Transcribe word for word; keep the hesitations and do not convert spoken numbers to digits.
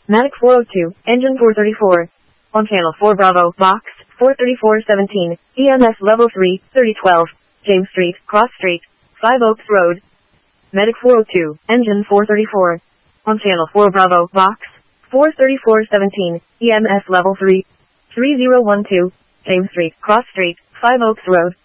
Matic four oh two, engine four thirty-four. On channel four Bravo, box, four thirty-four seventeen, E M S level three, thirty twelve, James Street, Cross Street, Five Oaks Road. Medic four oh two, engine four thirty-four. On channel four Bravo, box, four thirty-four seventeen, E M S level three, three oh one two, James Street, Cross Street, Five Oaks Road.